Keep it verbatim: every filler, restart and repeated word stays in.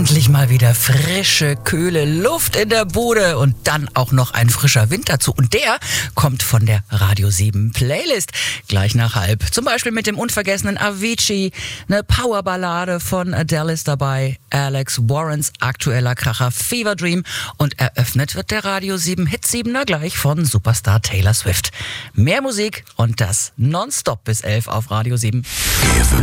Endlich mal wieder frische, kühle Luft in der Bude und dann auch noch ein frischer Wind dazu. Und der kommt von der Radio sieben Playlist. Gleich nach halb. Zum Beispiel mit dem unvergessenen Avicii. Eine Powerballade von Adele ist dabei. Alex Warrens aktueller Kracher Fever Dream. Und eröffnet wird der Radio sieben Hit siebener gleich von Superstar Taylor Swift. Mehr Musik und das nonstop bis elf auf Radio sieben.